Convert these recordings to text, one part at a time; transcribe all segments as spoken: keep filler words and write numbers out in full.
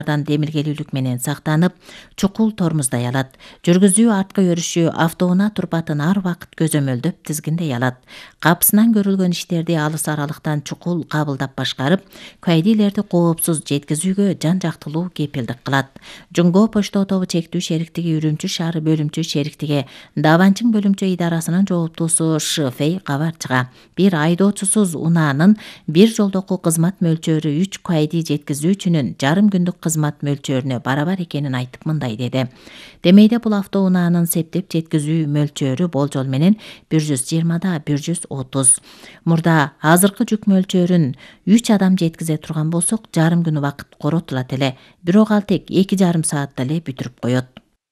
демиргелүүлүк менен сактанып, чукул тормуздай алат. Жүргүзүү арткы өрүшү автоунаа турпатын ар убакыт көзөмөлдөп тизгиндей алат. Капысынан көрүлгөн иштерди алыс аралыктан чукул кабылдап башкарып, кайдилерди коопсуз жеткизүүгө жан жактылуу кепилдик кылат. Жунго почта тобу чектүү шериктиги Үрүмчү шаары бөлүмчө шериктиги Даванчың бөлүмчө идарасынын жооптуусу Шфей кабар чыга. Бир айдоочусуз унаанын бир жолдоку кызмат мөлчөрү үч кайди жеткизүүчүнүн жарым күндүк кызмат мөлчөрүнө барабар экенин айтып мындай деди. Демейде бул автоунаанын септеп жеткизүү мөлчөрү болжол менен бир жүз жыйырмада бир жүз отуз. Мурда азыркы жүк мөлчөрүн үч адам жеткизе турган болсок, жарым күн убакыт коротулат эле. Бирок ал тек эки жарым саатта эле бүтүрүп коет.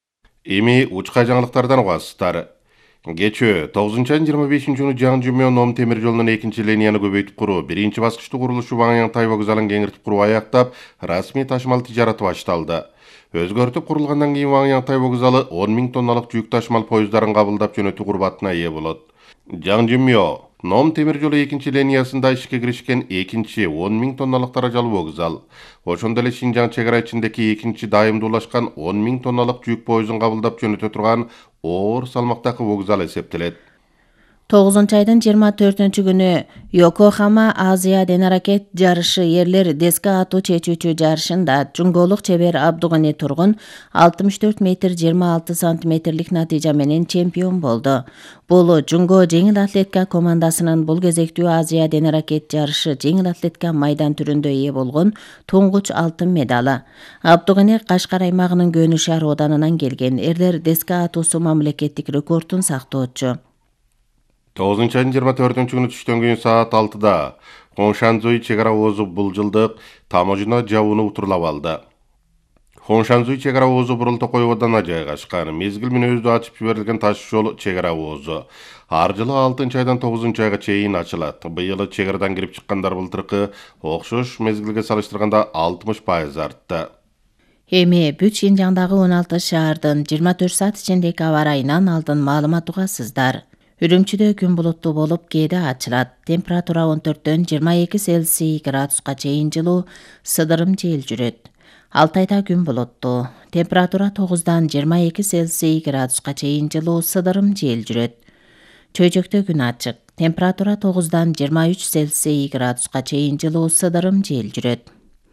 Эми учка жаңылыктардан угасыздар. Кечээ тогузунчу айдын жыйырма бешинчи күнү Жаң Жумё Ном темир жолунун экинчи линияны көбөйтүп куруу, биринчи баскычтуу курулушу Ваңяң Тай вокзалын кеңиртип куруу аяктап, расмий ташымал тижараты башталды. Өзгөртүп курулгандан кийин Ваңяң Тай вокзалы он миң тонналык жүк ташымал поезддарын кабылдап жөнөтүү курбатына ээ болот. Жаң Жумё Ном темир жолу экинчи линиясында ишке киришкен экинчи он миң тонналык даражалуу вокзал. Ошондой эле Шинжаң чек ара ичиндеги экинчи дайымдуулашкан он миң тонналык жүк поездун кабылдап жөнөтө турган оор салмактагы вокзал эсептелет. тогузунчу айдын жыйырма төртүнчү күнү Йокохама Азия денаракет жарышы эрлер деска атуу чечүүчү жарышында жунголук чебер Абдугани Тургун алтымыш төрт метр жыйырма алты сантиметрлик натыйжа менен чемпион болду. Бул жунго жеңил атлетика командасынын бул кезектүү Азия денаракет жарышы жеңил атлетика майдан түрүндө ээ болгон туңгуч алтын медалы. Абдугани Кашкар аймагынын Көнү шаар оданынан келген, эрлер деска атуусу мамлекеттик рекордун сактоочу. тогузунчу айдын жыйырма төртүнчү күнү түштөн кийин саат алтыда Хоншанзуй чек ара оозу бул жылдык таможня жабууну утурлап алды. Хоншанзуй чек ара оозу Бурултокой оодана жайгашкан. Мезгил мүнөздүү ачып жиберилген таш жол чек ара оозу. Ар жылы алтынчы айдан тогузунчу айга чейин ачылат. Быйыл чек арадан кирип чыккандар былтыркы окшош мезгилге салыштырганда алтымыш пайыз артты. Эми бүт Шинжаңдагы он алты шаардын жыйырма төрт саат ичиндеги аба ырайынан алдын маалымат угасыздар. Үрүмчүдө күн булуттуу болуп, кээде ачылат. Температура он төрттөн жыйырма эки Цельсий градуска чейин жылуу, сыдырым жел жүрөт. Алтайда күн булуттуу. Температура тогуздан жыйырма эки Цельсий градуска чейин жылуу, сыдырым жел жүрөт. Чөйжөктө күн ачык. Температура тогуздан жыйырма үч Цельсий градуска чейин жылуу, сыдырым жел жүрөт.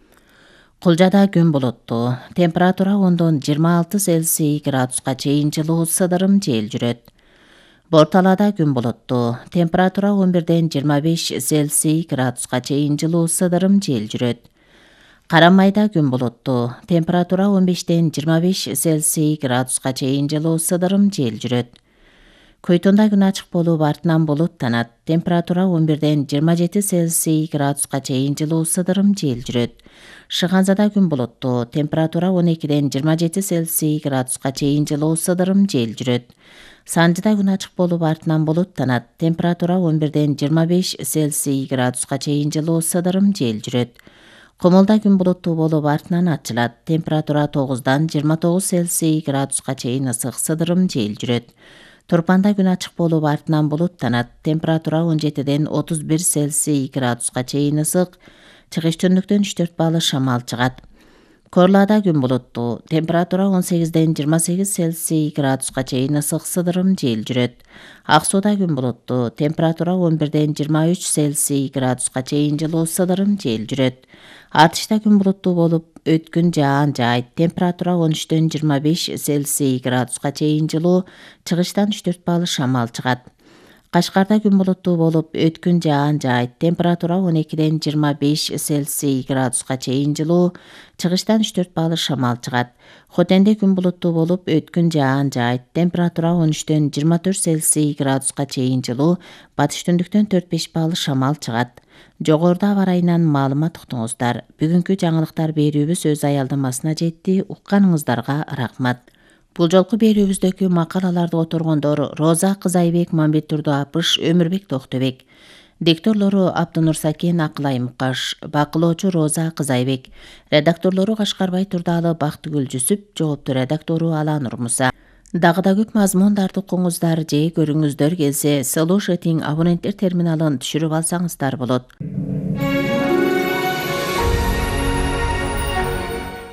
Кулжада күн булуттуу. Температура ондон жыйырма алты Цельсий градуска чейин жылуу, сыдырым жел жүрөт. Борталада күн булуттуу. Температура он бирден жыйырма беш Цельсий градуска чейин жылуу, сыдырым жел жүрөт. Карамайда күн булуттуу. Температура он бештен жыйырма беш Цельсий градуска чейин жылуу, сыдырым жел жүрөт. Көйтонда күн ачык болуп, артынан булуттанат. Температура он бирден жыйырма жети Цельсий градуска чейин жылуу, сыдырым жел жүрөт. Шыганзада күн булуттуу. Температура он экиден жыйырма жети Цельсий градуска чейин жылуу, сыдырым жел жүрөт. Санжыда күн ачык болуп, артынан булуттанат. Температура он бирден жыйырма беш Цельсий градуска чейин жылуу, сыдырым жел жүрөт. Комолда күн булуттуу болуп, артынан ачылат. Температура тогуздан жыйырма тогуз Цельсий градуска чейин ысык, сыдырым жел жүрөт. Турпанда күн ачык болуп, артынан булуттанат. Температура он жетиден отуз бир Цельсий градуска чейин ысык, чыгыш түндүктөн үч төрт балл шамал чыгат. Корлада күн булуттуу. Температура он сегизден жыйырма сегиз Цельсий градуска чейин ысык, сыдырым жел жүрөт. Ак сууда күн булуттуу. Температура он бирден жыйырма үч Цельсий градуска чейин жылуу, сыдырым жел жүрөт. Атышта күн булуттуу болуп, өткүн жаан жаайт. Температура он үчтөн жыйырма беш Цельсий градуска чейин жылуу, чыгыштан үч төрт балл шамал чыгат. Кашкарда күн булуттуу болуп, өткүн жаан жаайт. Температура он экиден жыйырма беш Цельсий градуска чейин жылуу, чыгыштан үч төрт балл шамал чыгат. Хотенде күн булуттуу болуп, өткүн жаан жаайт. Температура он үчтөн жыйырма төрт Цельсий градуска чейин жылуу, батыш түндүктөн төрт беш балл шамал чыгат. Жогоруда аба ырайынан маалымат уктуңуздар. Бүгүнкү жаңылыктар берүүбүз өз аялдамасына жетти. Укканыңыздарга рахмат. Бул жолку берүүбүздөгү макалаларды которгондор Роза Кызайбек, Мамбет Турдуапыш, Өмүрбек Токтобек. Дикторлору Абдынур Сакен, Акылай Мукаш. Бакылоочу Роза Кызайбек. Редакторлору Кашкарбай Турдалы, Бактыгүл Жүсүп. Жоопту редактору Аланур Муса. Дагы да көп мазмундарды окуңуздар же көрүңүздөр келсе, слушатиң абоненттер терминалын түшүрүп алсаңыздар болот.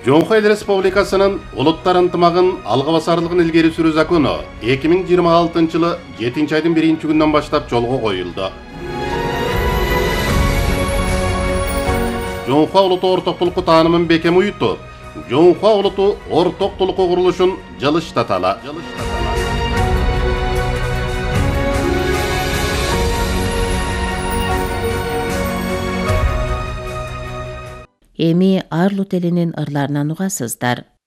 Жоңхо Эл Республикасынын улуттар ынтымагын алга басарлыгын илгери сүрүү закону эки миң жыйырма алтынчы жылы жетинчи айдын биринчи күнүнөн баштап жолго коюлду. Жоңхо улуту ортоктулукку таанымын бекем уютуп, Жоңхо улуту ортоктулукку курулушун жылыштатала. Эми Арлут элинин ырларынан угасыздар.